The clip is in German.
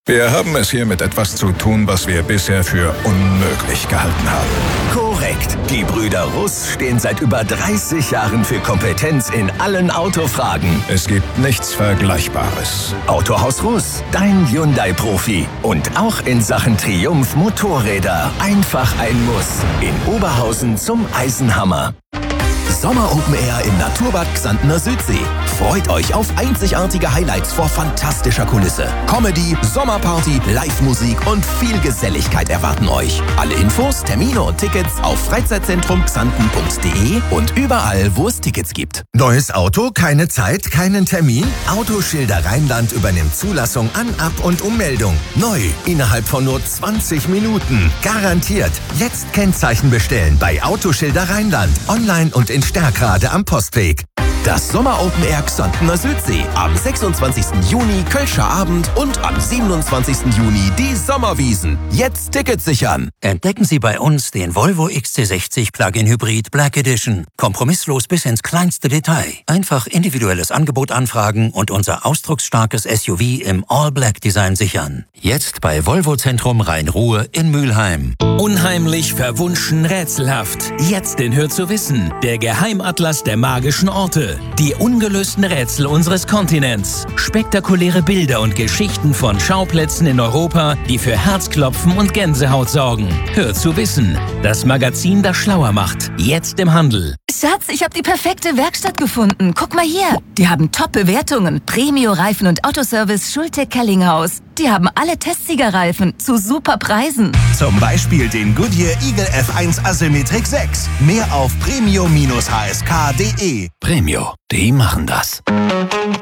Wir haben es hier mit etwas zu tun, was wir bisher für unmöglich gehalten haben. Korrekt. Die Brüder Russ stehen seit über 30 Jahren für Kompetenz in allen Autofragen. Es gibt nichts Vergleichbares. Autohaus Russ, dein Hyundai-Profi. Und auch in Sachen Triumph Motorräder. Einfach ein Muss. In Oberhausen zum Eisenhammer. Sommer Open Air im Naturbad Xantener Südsee. Freut euch auf einzigartige Highlights vor fantastischer Kulisse. Comedy, Sommerparty, Live-Musik und viel Geselligkeit erwarten euch. Alle Infos, Termine und Tickets auf freizeitzentrumxanten.de und überall, wo es Tickets gibt. Neues Auto, keine Zeit, keinen Termin? Autoschilder Rheinland übernimmt Zulassung an, Ab- und Ummeldung. Neu, innerhalb von nur 20 Minuten. Garantiert. Jetzt Kennzeichen bestellen bei Autoschilder Rheinland. Online und in Stärkrade am Postweg. Das Sommer Open Air Xantener Südsee. Am 26. Juni Kölscher Abend und am 27. Juni die Sommerwiesen. Jetzt Tickets sichern. Entdecken Sie bei uns den Volvo XC60 Plug-in Hybrid Black Edition. Kompromisslos bis ins kleinste Detail. Einfach individuelles Angebot anfragen und unser ausdrucksstarkes SUV im All-Black-Design sichern. Jetzt bei Volvo Zentrum Rhein-Ruhr in Mülheim. Unheimlich, verwunschen, rätselhaft. Jetzt in Hör zu wissen, der Geheimatlas der magischen Orte. Die ungelösten Rätsel unseres Kontinents. Spektakuläre Bilder und Geschichten von Schauplätzen in Europa, die für Herzklopfen und Gänsehaut sorgen. Hör zu wissen, das Magazin, das schlauer macht. Jetzt im Handel. Schatz, ich habe die perfekte Werkstatt gefunden. Guck mal hier. Die haben Top-Bewertungen. Premio-Reifen und Autoservice Schulte-Kellinghaus. Die haben alle Testsiegerreifen zu super Preisen. Zum Beispiel den Goodyear Eagle F1 Asymmetric 6. Mehr auf premium-hsk.de. Premio, die machen das.